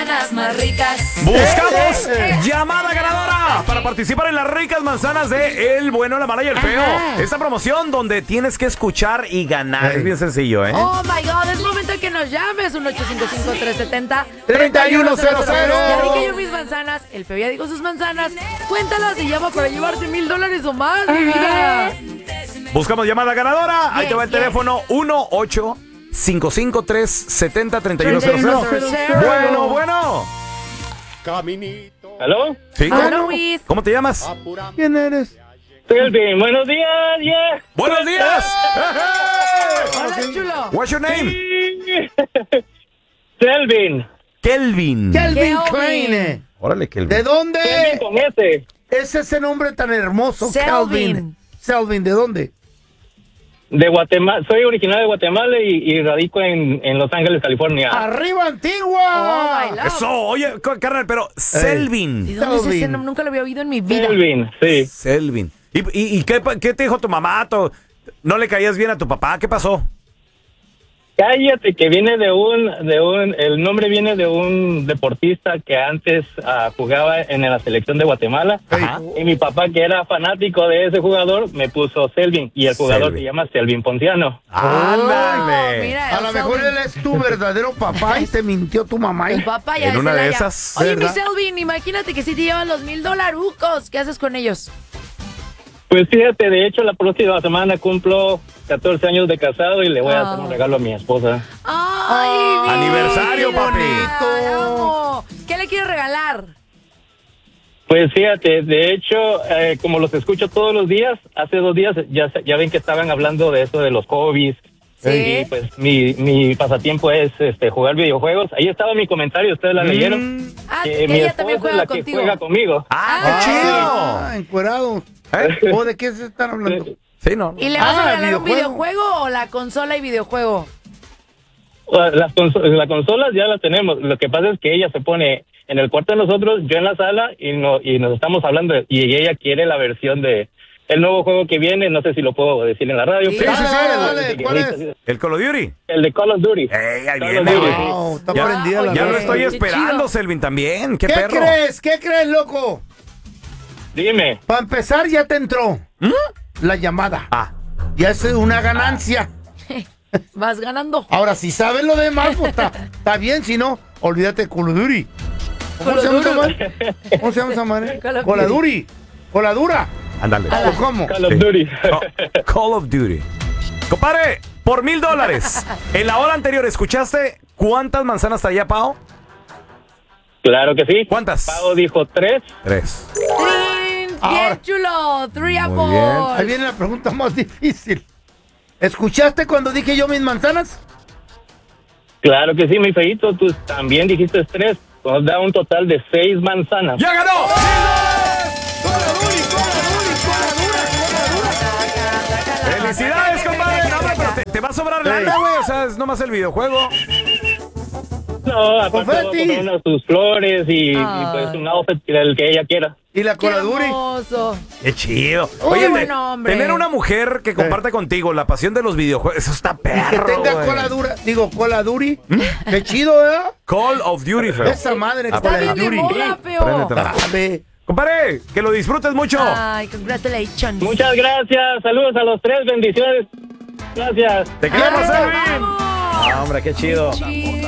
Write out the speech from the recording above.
manzanas más ricas. Buscamos llamada ganadora para participar en las ricas manzanas de El Bueno, la Mala y el Feo. Esta promoción donde tienes que escuchar y ganar. Es bien sencillo, ¿eh? Oh my God, es momento que nos llames. Un 855-370-3100. Ya dije yo mis manzanas. El Feo ya dijo sus manzanas. Cuéntalas y llama para llevarte $1,000 o más, mi vida. Buscamos llamada ganadora. Ahí te va el teléfono 1-855-370-3100. Bueno. Caminito. ¿Aló? ¿Sí? Hola, Luis. ¿Cómo te llamas? ¿Quién eres? Selvin, buenos días, yeah. ¡Buenos días! Hola, chulo. What's your name? Selvin. Kelvin. Kelvin Kelvin. Klein. Órale, Kelvin. ¿De dónde Selvin con S. es ese nombre tan hermoso? Selvin. Kelvin. Selvin, ¿de dónde? De Guatemala. Soy originario de Guatemala y radico en Los Ángeles, California. ¡Arriba, Antigua! Oh, my love. Eso, oye, carnal, pero Selvin. ¿De dónde es ese Selvin. nombre? Nunca lo había oído en mi vida. Selvin, sí. Selvin. ¿Y qué te dijo tu mamá? ¿No le caías bien a tu papá? ¿Qué pasó? Cállate, que viene el nombre viene de un deportista que antes jugaba en la selección de Guatemala. Ajá. Y mi papá, que era fanático de ese jugador, me puso Selvin. Y el jugador Selvin. se llama Selvin Ponciano. ¡Ándale! Mira, A lo mejor él es tu verdadero papá y te mintió tu mamá. El papá ya En es una el de allá. esas, Oye, mi ¿verdad? Selvin, imagínate que si te llevan los $1,000. ¿Qué haces con ellos? Pues fíjate, de hecho, la próxima semana cumplo 14 años de casado y le voy a hacer un regalo a mi esposa. ¡Ay, mi ¡Aniversario, vida! papi! Ay, amo. ¿Qué le quieres regalar? Pues fíjate, de hecho, como los escucho todos los días, hace 2 días ya ven que estaban hablando de eso de los hobbies. Sí. Y pues mi pasatiempo es jugar videojuegos. Ahí estaba mi comentario, ustedes la leyeron. Ah, Que que mi ella también esposa es juega la que contigo. juega conmigo. ¡Ah, qué chido! Encuerado. ¿Eh? ¿O de qué se están hablando? Sí, no. ¿Y le vas a regalar un videojuego. videojuego o la consola y videojuego? Las consolas ya las tenemos. Lo que pasa es que ella se pone en el cuarto de nosotros, yo en la sala y nos estamos hablando y ella quiere la versión de el nuevo juego que viene. No sé si lo puedo decir en la radio. Sí, pero- sí, dale, ¿cuál es? ¿El Call of Duty? El de Call of Duty. ¡Ey, ahí Call viene, of Duty, güey! sí. Wow, está Ya- prendida la oye, Ya lo radio. estoy Qué esperando, chido. Selvin, también. ¡Qué ¿Qué perro! crees? ¿Qué crees, loco? Dime. Para empezar, ya te entró la llamada. Ah, Ya es una ganancia. Vas ganando. Ahora, si sabes lo demás, pues está bien. Si no, olvídate de Call of Duty. ¿Cómo Call se of llama esa Duty. madre? ¿Cómo se llama esa madre? Call of Call of Duty. Duty. Coladura. ándale. ¿O cómo? Call of Sí. Duty. Oh, Call of Duty. Compadre, por $1,000. En la hora anterior, ¿escuchaste cuántas manzanas traía Pao? Claro que sí. ¿Cuántas? Pau dijo 3. 3. ¡Trin! Ahora. ¡Bien chulo! ¡Three Muy bien. apples! Ahí viene la pregunta más difícil. ¿Escuchaste cuando dije yo mis manzanas? Claro que sí, mi feito. Tú también dijiste 3. Nos da un total de 6 manzanas. ¡Ya ganó! ¡Felicidades, compadre! No, hombre, pero te va a sobrar lana, güey. O sea, es nomás el videojuego. No, aparte voy a Confeti. comprar unas sus flores y pues un outfit del que ella quiera. ¿Y la ¡Qué coladura? hermoso! ¡Qué chido! Uy, Oye, buen hombre. tener una mujer que comparte contigo la pasión de los videojuegos, eso está Que perro, tenga güey. coladura. Digo, coladuri. Qué chido, ¿verdad? Call of Duty, feo. Esa madre, Está bien de coladuri. moda, feo. Préndetela. A ver. Compadre, que lo disfrutes mucho. Ay, congratulations. Muchas gracias. Saludos a los 3. Bendiciones. Gracias. Te queremos, ¡Vamos! Selvin. Ah, hombre, qué chido. Chido.